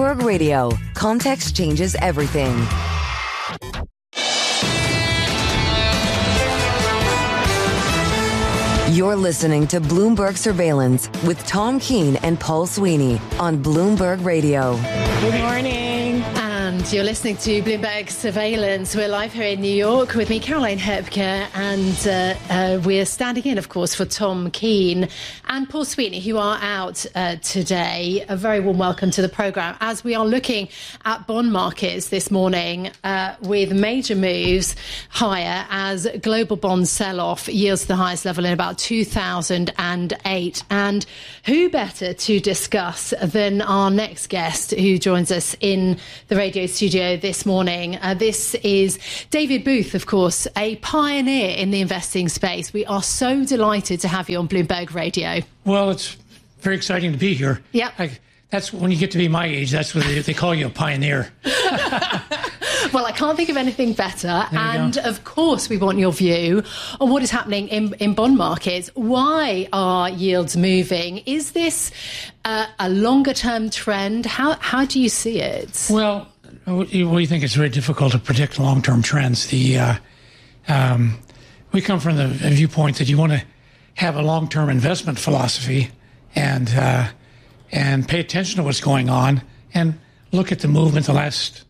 Bloomberg Radio. Context changes everything. You're listening to Bloomberg Surveillance with Tom Keene and Paul Sweeney on Bloomberg Radio. Good morning. And you're listening to Bloomberg Surveillance. We're live here in New York with me, Caroline Hepker, and we're standing in, of course, for Tom Keene and Paul Sweeney, who are out today. A very warm welcome to the programme as we are looking at bond markets this morning with major moves higher as global bond sell-off yields to the highest level in about 2008. And who better to discuss than our next guest who joins us in the radio studio this morning. This is David Booth, of course, a pioneer in the investing space. We are so delighted to have you on Bloomberg Radio. Well, it's very exciting to be here. Yeah. That's when you get to be my age, that's what they call you, a pioneer. Well, I can't think of anything better. And of course, we want your view on what is happening in bond markets. Why are yields moving? Is this a longer term trend? How do you see it? Well, we think it's very difficult to predict long-term trends. We come from the viewpoint that you want to have a long-term investment philosophy and pay attention to what's going on and look at the movement the last,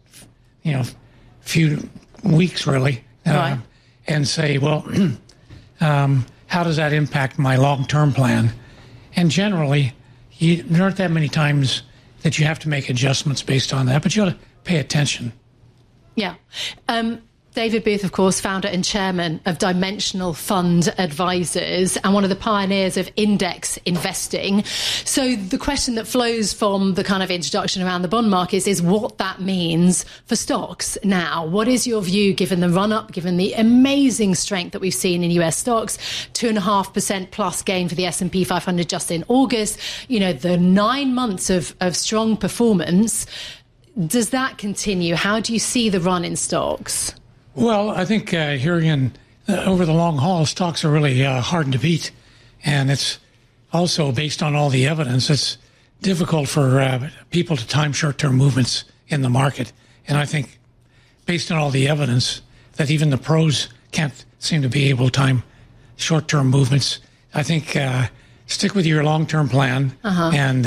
few weeks, really, right. And say, well, how does that impact my long-term plan? And generally, there aren't that many times that you have to make adjustments based on that, but you ought to pay attention. Yeah. David Booth, of course, founder and chairman of Dimensional Fund Advisors and one of the pioneers of index investing. So the question that flows from the kind of introduction around the bond markets is what that means for stocks now. What is your view, given the run-up, given the amazing strength that we've seen in US stocks, 2.5% plus gain for the S&P 500 just in August, the 9 months of strong performance. Does that continue? How do you see the run in stocks? Well, I think here again, over the long haul, stocks are really hard to beat. And it's also based on all the evidence. It's difficult for people to time short-term movements in the market. And I think based on all the evidence that even the pros can't seem to be able to time short-term movements, I think stick with your long-term plan and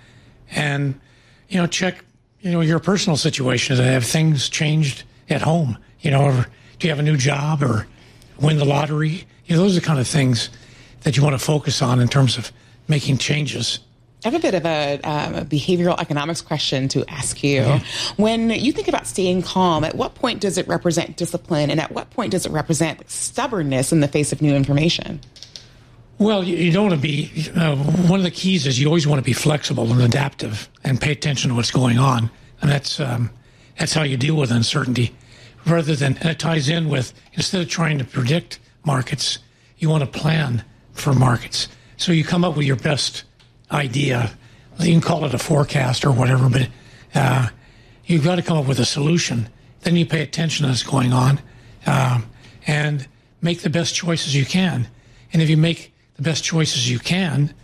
check your personal situation. Have things changed at home? Or do you have a new job or win the lottery? Those are the kind of things that you want to focus on in terms of making changes. I have a bit of a behavioral economics question to ask you. Mm-hmm. When you think about staying calm, at what point does it represent discipline? And at what point does it represent stubbornness in the face of new information? Well, you don't want to be, one of the keys is you always want to be flexible and adaptive and pay attention to what's going on. And that's how you deal with uncertainty. Rather than, and it ties in with, instead of trying to predict markets, you want to plan for markets. So you come up with your best idea. You can call it a forecast or whatever, but you've got to come up with a solution. Then you pay attention to what's going on and make the best choices you can. And if you make the best choices you can,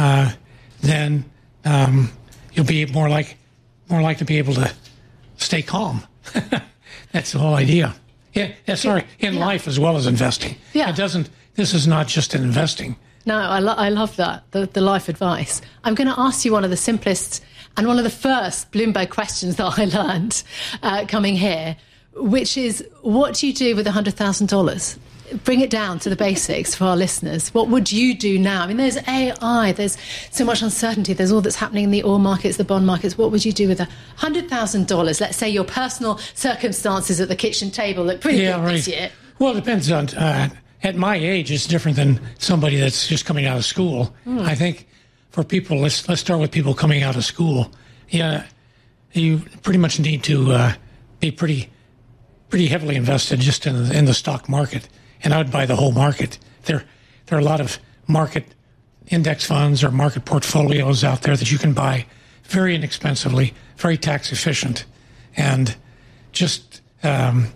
then you'll be more like to be able to stay calm. That's the whole idea. In life as well as investing. Yeah. This is not just in investing. No, I love that, the life advice. I'm going to ask you one of the simplest and one of the first Bloomberg questions that I learned coming here, which is, what do you do with $100,000? Bring it down to the basics for our listeners. What would you do now? I mean, there's AI, there's so much uncertainty, there's all that's happening in the oil markets, the bond markets. What would you do with $100,000? Let's say your personal circumstances at the kitchen table look pretty good this year. Well, it depends on, at my age, it's different than somebody that's just coming out of school. I think for people, let's start with people coming out of school. Yeah, you pretty much need to be pretty heavily invested just in the stock market. And I would buy the whole market. There are a lot of market index funds or market portfolios out there that you can buy very inexpensively, very tax efficient, and just to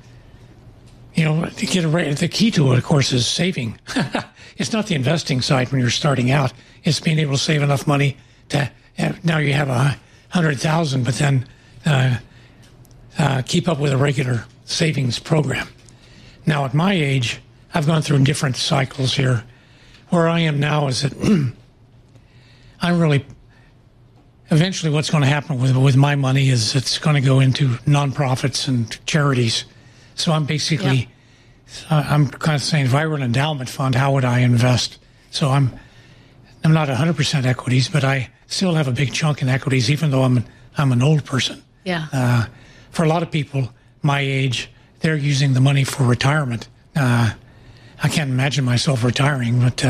get the key to it, of course, is saving. It's not the investing side when you're starting out. It's being able to save enough money to now you have $100,000, but then keep up with a regular savings program. Now, at my age, I've gone through different cycles here. Where I am now is that eventually what's going to happen with my money is it's going to go into nonprofits and charities. So I'm basically, I'm kind of saying, if I were an endowment fund, how would I invest? So I'm not 100% equities, but I still have a big chunk in equities, even though I'm an old person. Yeah. For a lot of people my age, they're using the money for retirement. I can't imagine myself retiring, but...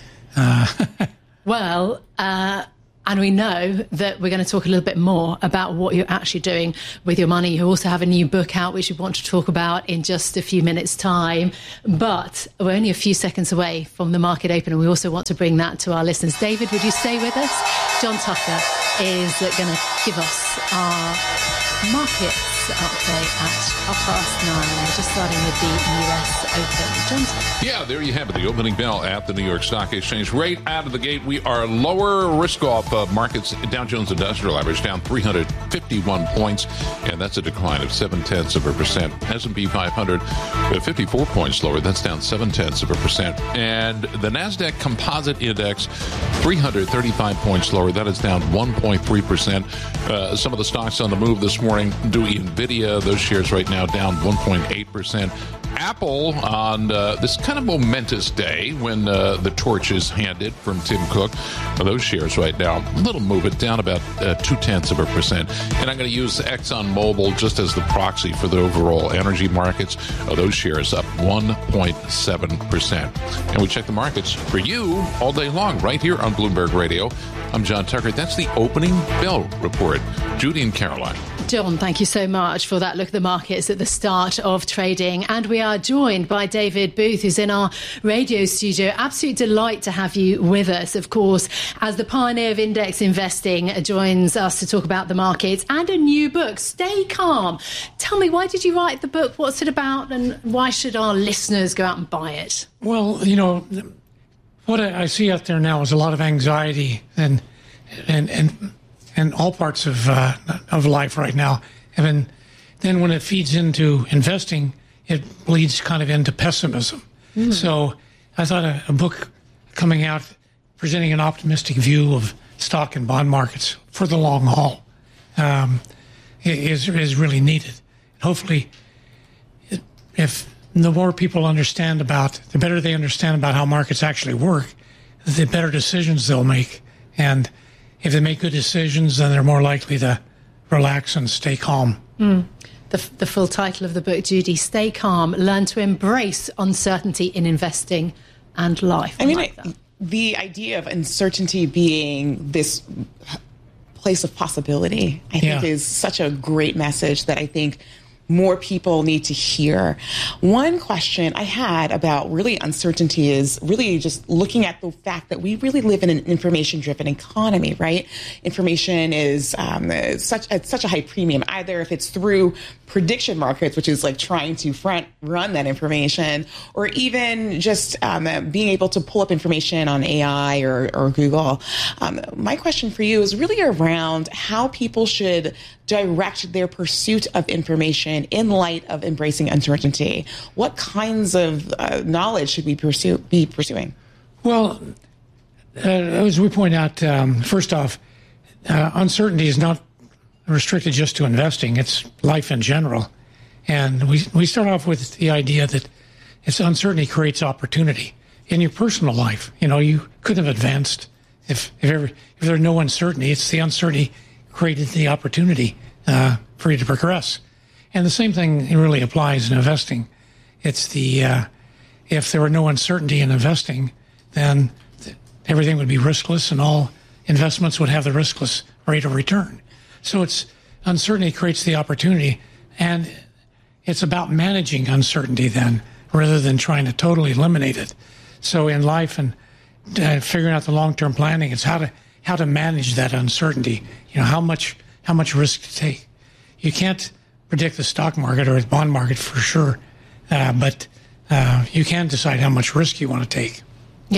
Well, and we know that we're going to talk a little bit more about what you're actually doing with your money. You also have a new book out, which we want to talk about in just a few minutes' time. But we're only a few seconds away from the market open, and we also want to bring that to our listeners. David, would you stay with us? John Tucker is going to give us our markets update at 9:30. We're just starting with the US Open. John Tucker. Yeah, there you have it. The opening bell at the New York Stock Exchange. Right out of the gate, we are lower risk-off markets. Dow Jones Industrial Average down 351 points, and that's a decline of 0.7%. S&P 500 54 points lower. That's down 0.7%. And the NASDAQ Composite Index 335 points lower. That is down 1.3%. Some of the stocks on the move this morning, Dewey NVIDIA, those shares right now down 1.8%. Apple on this kind of momentous day when the torch is handed from Tim Cook. Those shares right now, a little movement down about 0.2%. And I'm going to use ExxonMobil just as the proxy for the overall energy markets. Those shares up 1.7%. And we check the markets for you all day long right here on Bloomberg Radio. I'm John Tucker. That's the opening bell report. Judy and Caroline. John, thank you so much for that look at the markets at the start of trading. And we are joined by David Booth, who's in our radio studio. Absolute delight to have you with us, of course, as the pioneer of index investing joins us to talk about the markets and a new book, Stay Calm. Tell me, why did you write the book? What's it about? And why should our listeners go out and buy it? Well, you know, what I see out there now is a lot of anxiety and all parts of life right now. And then when it feeds into investing, it bleeds kind of into pessimism. Mm. So I thought a book coming out presenting an optimistic view of stock and bond markets for the long haul is really needed. Hopefully, if the more people understand the better they understand about how markets actually work, the better decisions they'll make. And if they make good decisions, then they're more likely to relax and stay calm. Mm. The full title of the book, Judy, Stay Calm, Learn to Embrace Uncertainty in Investing and Life. I mean, the idea of uncertainty being this place of possibility, I think is such a great message that I think more people need to hear. One question I had about really uncertainty is really just looking at the fact that we really live in an information-driven economy, right? Information is at such a high premium, either if it's through prediction markets, which is like trying to front run that information, or even just being able to pull up information on AI or Google. My question for you is really around how people should direct their pursuit of information in light of embracing uncertainty. What kinds of knowledge should we be pursuing? Well, as we point out, first off, uncertainty is not restricted just to investing. It's life in general. And we start off with the idea that it's uncertainty creates opportunity in your personal life. You know, you couldn't have advanced if there's no uncertainty. It's the uncertainty created the opportunity for you to progress. And the same thing really applies in investing. It's if there were no uncertainty in investing, then everything would be riskless and all investments would have the riskless rate of return. So uncertainty creates the opportunity, and it's about managing uncertainty then, rather than trying to totally eliminate it. So in life and figuring out the long-term planning, it's how to manage that uncertainty. You know, how much risk to take. You can't predict the stock market or the bond market for sure, but you can decide how much risk you want to take. Yeah.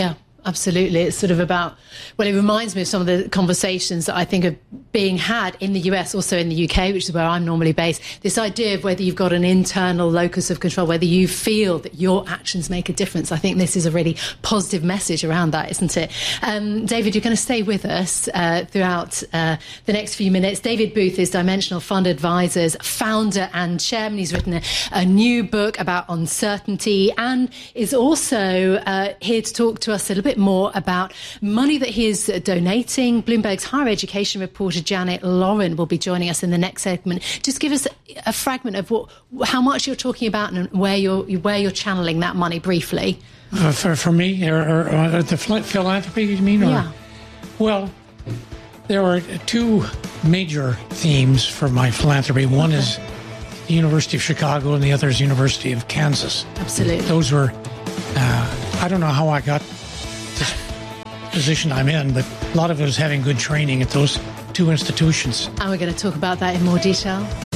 absolutely. It's sort of about, well, it reminds me of some of the conversations that I think are being had in the US, also in the UK, which is where I'm normally based. This idea of whether you've got an internal locus of control, whether you feel that your actions make a difference. I think this is a really positive message around that, isn't it? David, you're going to stay with us throughout the next few minutes. David Booth is Dimensional Fund Advisors founder and chairman. He's written a new book about uncertainty and is also here to talk to us a little bit more about money that he is donating. Bloomberg's higher education reporter Janet Lauren will be joining us in the next segment. Just give us a fragment of how much you're talking about and where you're channeling that money briefly. For me, or the philanthropy, you mean? Or, yeah. Well, there are two major themes for my philanthropy. One is the University of Chicago, and the other is University of Kansas. Absolutely. Those were, I don't know how I got this position I'm in, but a lot of it was having good training at those two institutions. And we're going to talk about that in more detail